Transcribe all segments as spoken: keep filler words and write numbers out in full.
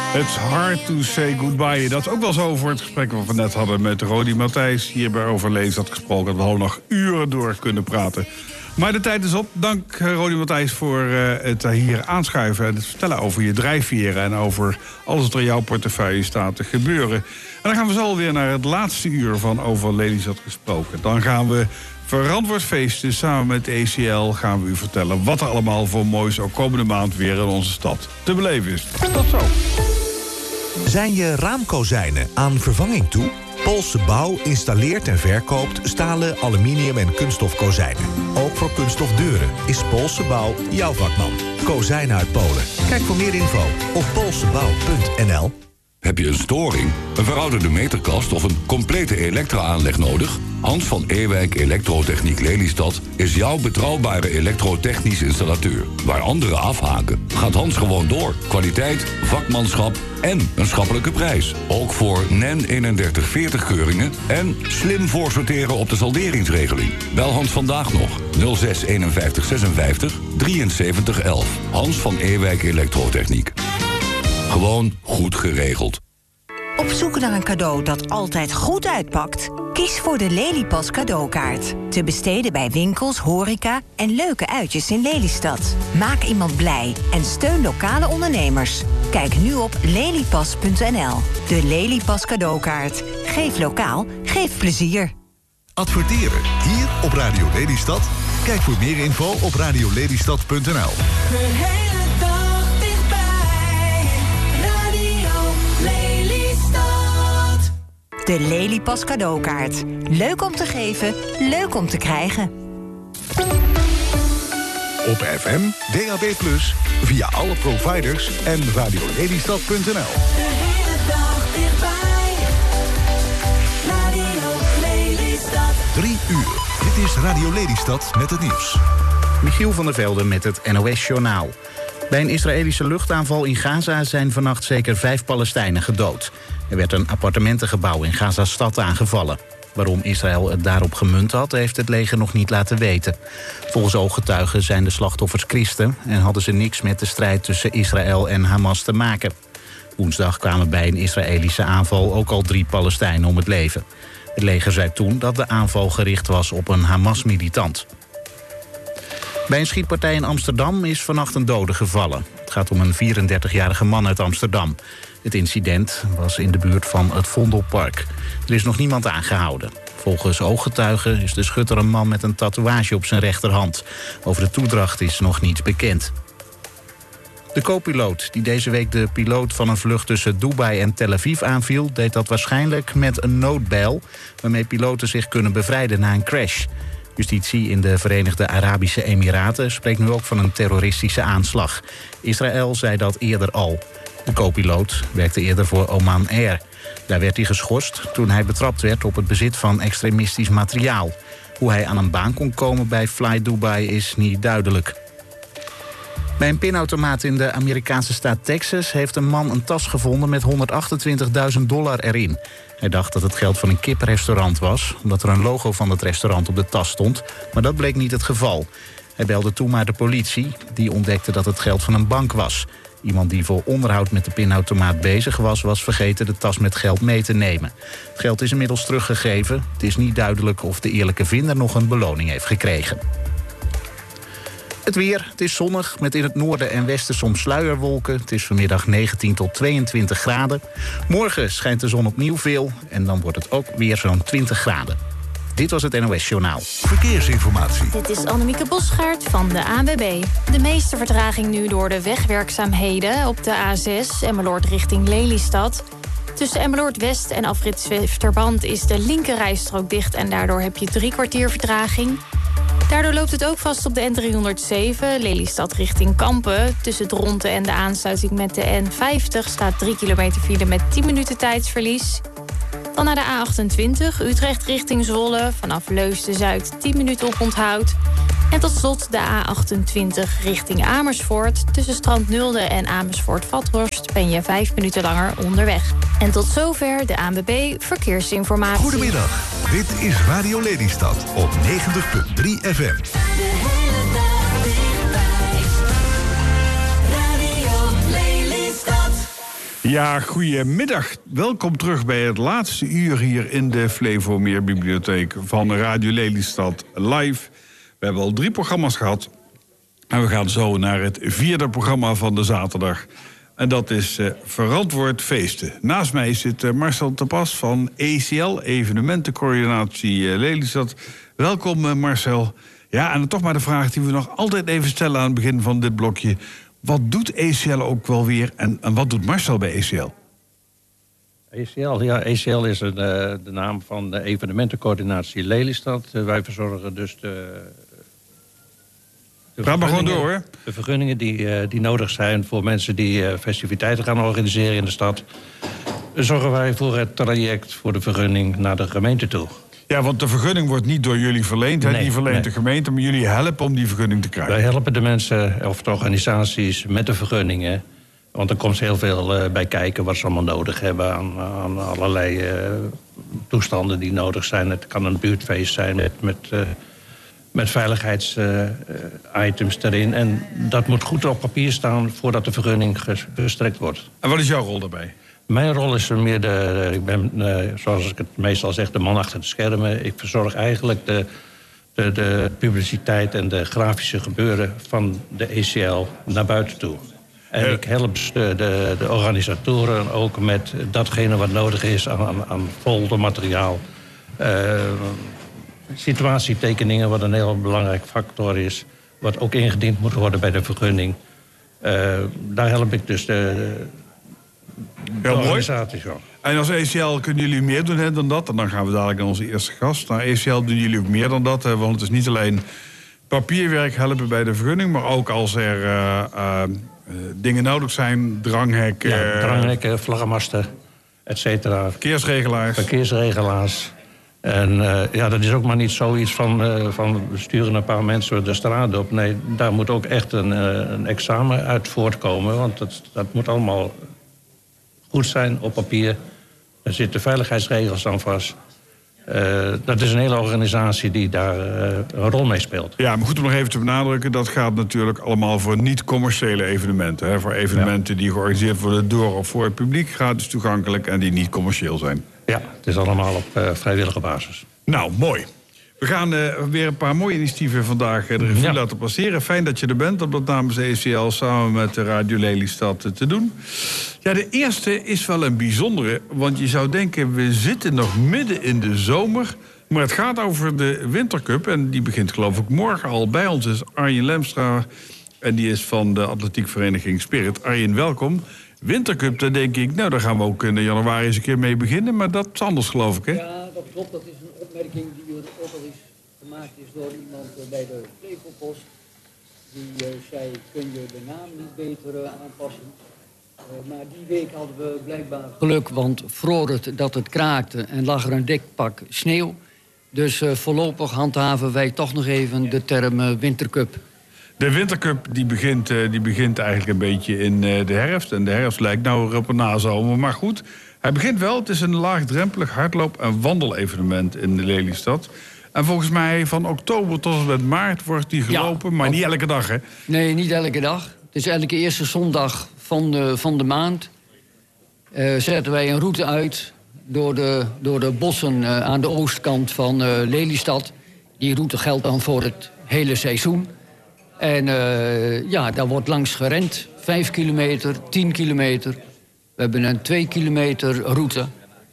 It's hard to say goodbye. Dat is ook wel zo voor het gesprek wat we net hadden met Rodi Matthijs. Hier bij Overlees had gesproken. We hadden nog uren door kunnen praten. Maar de tijd is op. Dank Rodi Matthijs voor uh, het hier aanschuiven en het vertellen over je drijfveren en over alles wat er in jouw portefeuille staat te gebeuren. En dan gaan we zo alweer naar het laatste uur van Over Lelystad gesproken. Dan gaan we verantwoord feesten. Samen met E C L gaan we u vertellen wat er allemaal voor moois ook komende maand weer in onze stad te beleven is. Tot zo. Zijn je raamkozijnen aan vervanging toe? Poolse Bouw installeert en verkoopt stalen, aluminium en kunststof kozijnen. Ook voor kunststof deuren is Poolse Bouw jouw vakman. Kozijnen uit Polen. Kijk voor meer info op poolsebouw punt n l. Heb je een storing, een verouderde meterkast of een complete elektra-aanleg nodig? Hans van Ewijk Elektrotechniek Lelystad is jouw betrouwbare elektrotechnisch installateur. Waar anderen afhaken, gaat Hans gewoon door. Kwaliteit, vakmanschap en een schappelijke prijs. Ook voor N E N eenendertig veertig keuringen en slim voorsorteren op de salderingsregeling. Bel Hans vandaag nog nul zes eenenvijftig zesenvijftig drieënzeventig elf. Hans van Ewijk Elektrotechniek. Gewoon goed geregeld. Op zoek naar een cadeau dat altijd goed uitpakt? Kies voor de Lelypas cadeaukaart. Te besteden bij winkels, horeca en leuke uitjes in Lelystad. Maak iemand blij en steun lokale ondernemers. Kijk nu op lelypas punt n l. De Lelypas cadeaukaart. Geef lokaal, geef plezier. Adverteren hier op Radio Lelystad? Kijk voor meer info op radio lelystad punt n l. De Lelypas cadeaukaart. Leuk om te geven, leuk om te krijgen. Op F M, D A B plus, via alle providers en radio lelystad punt n l. De hele dag dichtbij. Radio Lelystad. Drie uur. Dit is Radio Lelystad met het nieuws. Michiel van der Velde met het N O S-journaal. Bij een Israëlische luchtaanval in Gaza zijn vannacht zeker vijf Palestijnen gedood. Er werd een appartementengebouw in Gaza-stad aangevallen. Waarom Israël het daarop gemunt had, heeft het leger nog niet laten weten. Volgens ooggetuigen zijn de slachtoffers christen en hadden ze niks met de strijd tussen Israël en Hamas te maken. Woensdag kwamen bij een Israëlische aanval ook al drie Palestijnen om het leven. Het leger zei toen dat de aanval gericht was op een Hamas-militant. Bij een schietpartij in Amsterdam is vannacht een dode gevallen. Het gaat om een vierendertigjarige man uit Amsterdam. Het incident was in de buurt van het Vondelpark. Er is nog niemand aangehouden. Volgens ooggetuigen is de schutter een man met een tatoeage op zijn rechterhand. Over de toedracht is nog niets bekend. De co-piloot die deze week de piloot van een vlucht tussen Dubai en Tel Aviv aanviel, deed dat waarschijnlijk met een noodbel, waarmee piloten zich kunnen bevrijden na een crash. Justitie in de Verenigde Arabische Emiraten spreekt nu ook van een terroristische aanslag. Israël zei dat eerder al. De co-piloot werkte eerder voor Oman Air. Daar werd hij geschorst toen hij betrapt werd op het bezit van extremistisch materiaal. Hoe hij aan een baan kon komen bij Fly Dubai is niet duidelijk. Bij een pinautomaat in de Amerikaanse staat Texas heeft een man een tas gevonden met honderdachtentwintigduizend dollar erin. Hij dacht dat het geld van een kiprestaurant was, omdat er een logo van het restaurant op de tas stond. Maar dat bleek niet het geval. Hij belde toen maar de politie, die ontdekte dat het geld van een bank was. Iemand die voor onderhoud met de pinautomaat bezig was, was vergeten de tas met geld mee te nemen. Het geld is inmiddels teruggegeven. Het is niet duidelijk of de eerlijke vinder nog een beloning heeft gekregen. Het weer, het is zonnig, met in het noorden en westen soms sluierwolken. Het is vanmiddag negentien tot tweeëntwintig graden. Morgen schijnt de zon opnieuw veel en dan wordt het ook weer zo'n twintig graden. Dit was het N O S-journaal. Verkeersinformatie. Dit is Annemieke Bosgaard van de A N W B. De meeste vertraging nu door de wegwerkzaamheden op de A zes, Emmeloord richting Lelystad. Tussen Emmeloord West en afrit Zwifterband is de linkerrijstrook dicht en daardoor heb je drie kwartier vertraging. Daardoor loopt het ook vast op de N driehonderdzeven, Lelystad richting Kampen. Tussen Dronten en de aansluiting met de N vijftig staat drie kilometer file met tien minuten tijdsverlies. Dan naar de A achtentwintig, Utrecht richting Zwolle. Vanaf Leusden-Zuid tien minuten op onthoud. En tot slot de A achtentwintig richting Amersfoort. Tussen Strand Nulde en Amersfoort-Vathorst ben je vijf minuten langer onderweg. En tot zover de A N W B Verkeersinformatie. Goedemiddag, dit is Radio Lelystad op negentig komma drie F M. Ja, goedemiddag. Welkom terug bij het laatste uur hier in de Flevomeer Bibliotheek van Radio Lelystad Live. We hebben al drie programma's gehad. En we gaan zo naar het vierde programma van de zaterdag. En dat is uh, Verantwoord Feesten. Naast mij zit uh, Marcel te Pas van E C L, Evenementencoördinatie uh, Lelystad. Welkom uh, Marcel. Ja, en dan toch maar de vraag die we nog altijd even stellen aan het begin van dit blokje. Wat doet E C L ook wel weer en, en wat doet Marcel bij E C L? E C L, ja, E C L is een, uh, de naam van de evenementencoördinatie Lelystad. Uh, wij verzorgen dus de... de Ga maar gewoon door, hoor. De vergunningen die, uh, die nodig zijn voor mensen die uh, festiviteiten gaan organiseren in de stad. Zorgen wij voor het traject voor de vergunning naar de gemeente toe. Ja, want de vergunning wordt niet door jullie verleend. Nee, die verleent nee. de gemeente, maar jullie helpen om die vergunning te krijgen. Wij helpen de mensen of de organisaties met de vergunningen. Want er komt heel veel uh, bij kijken wat ze allemaal nodig hebben aan, aan allerlei uh, toestanden die nodig zijn. Het kan een buurtfeest zijn met, met, uh, met veiligheidsitems uh, erin. En dat moet goed op papier staan voordat de vergunning verstrekt wordt. En wat is jouw rol daarbij? Mijn rol is meer de, ik ben, uh, zoals ik het meestal zeg, de man achter de schermen. Ik verzorg eigenlijk de, de, de publiciteit en de grafische gebeuren van de E C L naar buiten toe. En uh. ik help de, de, de organisatoren ook met datgene wat nodig is aan, aan, aan foldermateriaal. Uh, situatietekeningen, wat een heel belangrijk factor is. Wat ook ingediend moet worden bij de vergunning. Uh, daar help ik dus de... de Heel mooi. En als E C L kunnen jullie meer doen hè, dan dat. En dan gaan we dadelijk naar onze eerste gast. Nou, E C L doen jullie ook meer dan dat. Hè, want het is niet alleen papierwerk helpen bij de vergunning, maar ook als er uh, uh, dingen nodig zijn, dranghekken... Ja, dranghekken, vlaggenmasten, et cetera. Verkeersregelaars. Verkeersregelaars. En uh, ja, dat is ook maar niet zoiets van, uh, van we sturen een paar mensen de straat op. Nee, daar moet ook echt een, uh, een examen uit voortkomen. Want dat, dat moet allemaal goed zijn op papier. Er zitten veiligheidsregels aan vast. Uh, dat is een hele organisatie die daar uh, een rol mee speelt. Ja, maar goed om nog even te benadrukken, dat gaat natuurlijk allemaal voor niet-commerciële evenementen. Hè? Voor evenementen ja. die georganiseerd worden door of voor het publiek, gratis toegankelijk en die niet commercieel zijn. Ja, het is allemaal op uh, vrijwillige basis. Nou, mooi. We gaan uh, weer een paar mooie initiatieven vandaag uh, de revue ja. laten passeren. Fijn dat je er bent, om dat namens E C L samen met de Radio Lelystad uh, te doen. Ja, de eerste is wel een bijzondere, want je zou denken, we zitten nog midden in de zomer. Maar het gaat over de Wintercup en die begint geloof ik morgen al. Bij ons is Arjen Lemstra en die is van de atletiekvereniging Spirit. Arjen, welkom. Wintercup, daar denk ik, nou, daar gaan we ook in januari eens een keer mee beginnen. Maar dat is anders, geloof ik, hè? Ja, dat klopt. Dat is een opmerking die ook al eens gemaakt is door iemand bij de Flevopost. Die uh, zei, kun je de naam niet beter uh, aanpassen? Uh, maar die week hadden we blijkbaar geluk, want vroor het dat het kraakte en lag er een dik pak sneeuw. Dus uh, voorlopig handhaven wij toch nog even de term uh, Wintercup. De Wintercup die begint, uh, die begint eigenlijk een beetje in uh, de herfst. En de herfst lijkt nou op een nazomer. Maar goed, hij begint wel. Het is een laagdrempelig hardloop- en wandelevenement in de Lelystad. En volgens mij van oktober tot en met maart wordt die gelopen. Ja, maar niet elke dag, hè? Nee, niet elke dag. Het is elke eerste zondag van de, van de maand. Uh, zetten wij een route uit door de, door de bossen uh, aan de oostkant van uh, Lelystad. Die route geldt dan voor het hele seizoen. En uh, ja, daar wordt langs gerend. Vijf kilometer, tien kilometer. We hebben een twee kilometer route.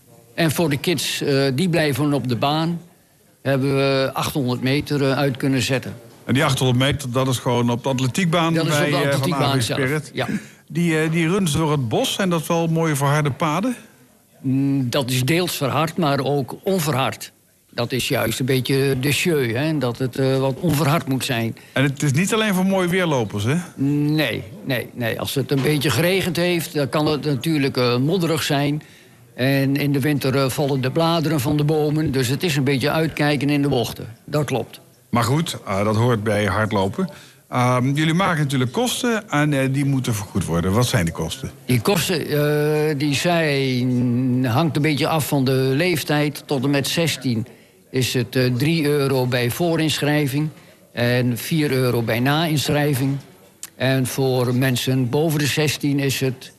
En voor de kids, uh, die blijven op de baan. Hebben we achthonderd meter uh, uit kunnen zetten. En die achthonderd meter, dat is gewoon op de atletiekbaan dat bij is op de atletiekbaan van A V Spirit. Ja. Die, uh, die runnen ze door het bos. Zijn dat wel mooie verharde paden? Mm, dat is deels verhard, maar ook onverhard. Dat is juist een beetje de jeu, hè, dat het uh, wat onverhard moet zijn. En het is niet alleen voor mooie weerlopers, hè? Nee, nee, nee. Als het een beetje geregend heeft, dan kan het natuurlijk uh, modderig zijn. En in de winter uh, vallen de bladeren van de bomen. Dus het is een beetje uitkijken in de bochten. Dat klopt. Maar goed, uh, dat hoort bij hardlopen. Uh, jullie maken natuurlijk kosten en uh, die moeten vergoed worden. Wat zijn die kosten? Die kosten uh, die zijn, hangt een beetje af van de leeftijd. Tot en met zestien is het uh, drie euro bij voorinschrijving en vier euro bij nainschrijving. En voor mensen boven de zestien is het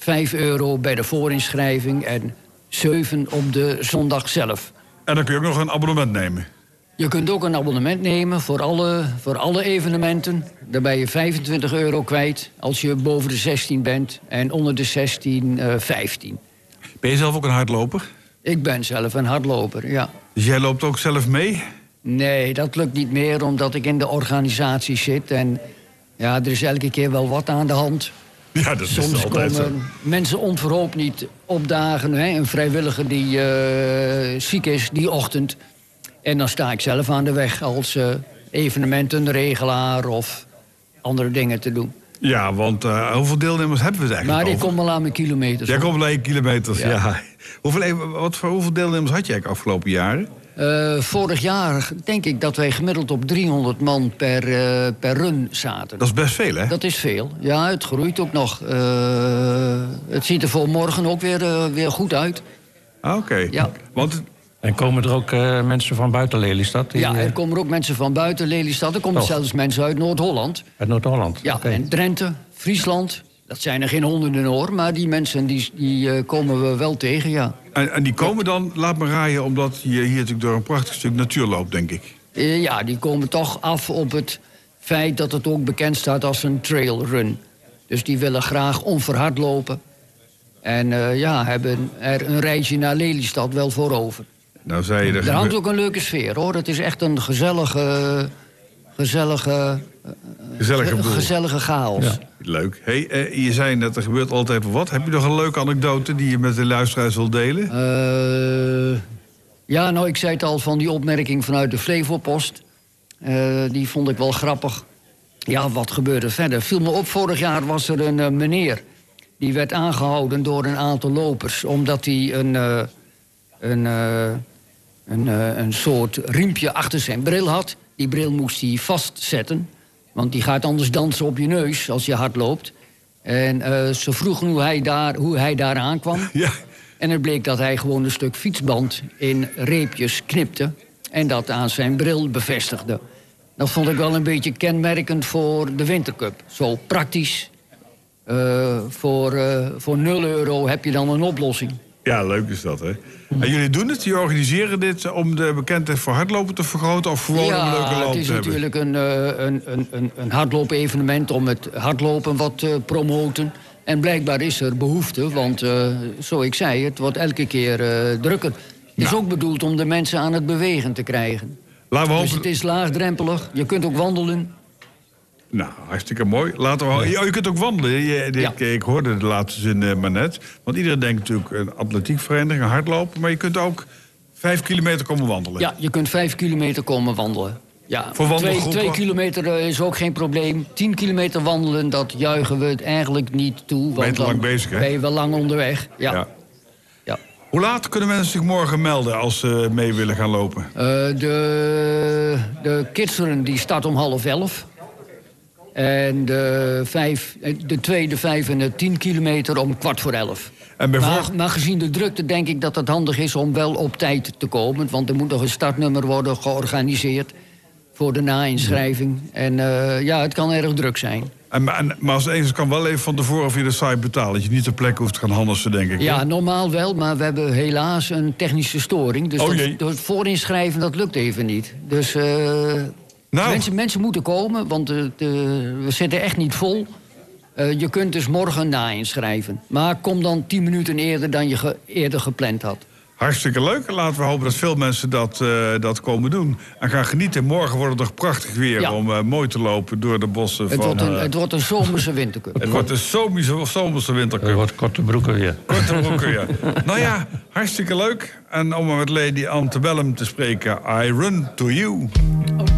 vijf euro bij de voorinschrijving en zeven op de zondag zelf. En dan kun je ook nog een abonnement nemen. Je kunt ook een abonnement nemen voor alle, voor alle evenementen. Daar ben je vijfentwintig euro kwijt als je boven de zestien bent en onder de zestien, uh, vijftien. Ben je zelf ook een hardloper? Ik ben zelf een hardloper, ja. Dus jij loopt ook zelf mee? Nee, dat lukt niet meer omdat ik in de organisatie zit. En ja, er is elke keer wel wat aan de hand. Ja, dat is Soms altijd komen zo. mensen onverhoopt niet opdagen. Hè? Een vrijwilliger die uh, ziek is die ochtend. En dan sta ik zelf aan de weg als uh, evenementenregelaar of andere dingen te doen. Ja, want uh, hoeveel deelnemers hebben we het eigenlijk Maar ik over? kom wel aan mijn kilometers. Jij hoor. komt wel aan je kilometers, ja. Ja. Hoeveel, wat voor hoeveel deelnemers had je eigenlijk afgelopen jaren? Uh, vorig jaar denk ik dat wij gemiddeld op driehonderd man per, uh, per run zaten. Dat is best veel, hè? Dat is veel. Ja, het groeit ook nog. Uh, het ziet er voor morgen ook weer, uh, weer goed uit. Ah, oké. Okay. Ja. Want En komen er ook uh, mensen van buiten Lelystad? Die, ja, er komen ook mensen van buiten Lelystad. Er komen Oh. zelfs mensen uit Noord-Holland. Uit Noord-Holland? Ja, Okay. en Drenthe, Friesland. Dat zijn er geen honderden hoor, maar die mensen die, die uh, komen we wel tegen, ja. En, en die komen dan, laat me raaien, omdat je hier natuurlijk door een prachtig stuk natuur loopt, denk ik. Uh, ja, die komen toch af op het feit dat het ook bekend staat als een trailrun. Dus die willen graag onverhard lopen. En uh, ja, hebben er een reisje naar Lelystad wel voor over. Nou, zei je er Er hangt ook een leuke sfeer, hoor. Het is echt een gezellige, gezellige, gezellige, ge- boel. gezellige chaos. Ja. Leuk. Hey, eh, je zei net, er gebeurt altijd wel wat. Heb je nog een leuke anekdote die je met de luisteraars wilt delen? Uh, ja, nou, ik zei het al van die opmerking vanuit de Flevopost. Uh, die vond ik wel grappig. Ja, wat gebeurde verder? Viel me op, vorig jaar was er een uh, meneer. Die werd aangehouden door een aantal lopers. Omdat hij een, uh, een, uh, een, uh, een soort riempje achter zijn bril had. Die bril moest hij vastzetten. Want die gaat anders dansen op je neus als je hard loopt. En uh, ze vroegen hoe hij daar, hoe hij daar aankwam. Ja. En het bleek dat hij gewoon een stuk fietsband in reepjes knipte. En dat aan zijn bril bevestigde. Dat vond ik wel een beetje kenmerkend voor de Wintercup. Zo praktisch. Uh, voor, uh, voor nul euro heb je dan een oplossing. Ja, leuk is dat, hè? En jullie doen het, jullie organiseren dit om de bekendheid voor hardlopen te vergroten of gewoon ja, een leuke loop het is te hebben? natuurlijk een, uh, een, een, een, een hardloop-evenement om het hardlopen wat te uh, promoten. En blijkbaar is er behoefte, want uh, zoals ik zei, het wordt elke keer uh, drukker. Het is Nou. ook bedoeld om de mensen aan het bewegen te krijgen. Laten we Dus hopen... het is laagdrempelig, je kunt ook wandelen. Nou, hartstikke mooi. Laten we... ja. Oh, je kunt ook wandelen. Je, ik, Ja. ik hoorde de laatste zin uh, maar net. Want iedereen denkt natuurlijk een atletiekvereniging, een hardlopen. Maar je kunt ook vijf kilometer komen wandelen. Ja, je kunt vijf kilometer komen wandelen. Ja, Voor twee, wandelgroepen? twee kilometer uh, is ook geen probleem. Tien kilometer wandelen, dat juichen we het eigenlijk niet toe. Ben je Want te lang dan bezig, hè? ben je wel lang onderweg. Ja. Ja. Ja. Hoe laat kunnen mensen zich morgen melden als ze mee willen gaan lopen? Uh, de, de kidsrun die start om half elf. En de, vijf, de tweede vijf en de tien kilometer om kwart voor elf. En bijvoorbeeld... Maar, maar gezien de drukte denk ik dat het handig is om wel op tijd te komen. Want er moet nog een startnummer worden georganiseerd voor de na-inschrijving. En uh, ja, het kan erg druk zijn. En, en, maar als het eens kan wel even van tevoren via de site betalen. Dat je niet ter plekke hoeft te gaan handelen, denk ik. Ja, hè? normaal wel, maar we hebben helaas een technische storing. Dus Oh, dat, jee. dat voorinschrijven, dat lukt even niet. Dus uh, Nou. mensen, mensen moeten komen, want uh, de, we zitten echt niet vol. Uh, je kunt dus morgen na-inschrijven. Maar kom dan tien minuten eerder dan je ge, eerder gepland had. Hartstikke leuk. Laten we hopen dat veel mensen dat, uh, dat komen doen. En gaan genieten. Morgen wordt het toch prachtig weer Ja. om uh, mooi te lopen door de bossen Het van... wordt een, uh, het wordt een zomerse wintercup. het wordt een zomerse, zomerse Er wintercup. wordt korte broeken weer. Korte broeken, ja. Nou ja, hartstikke leuk. En om met Lady Antebellum te spreken, I run to you.